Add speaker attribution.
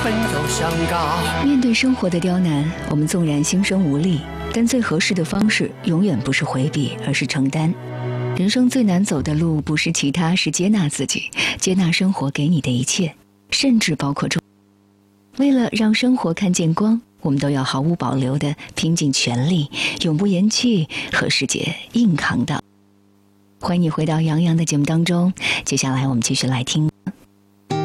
Speaker 1: 很有香港。
Speaker 2: 面对生活的刁难，我们纵然心生无力，但最合适的方式永远不是回避，而是承担。人生最难走的路不是其他，是接纳自己，接纳生活给你的一切，甚至包括为了让生活看见光，我们都要毫无保留地拼尽全力，永不言弃，和世界硬扛到。欢迎你回到杨洋的节目当中，接下来我们继续来听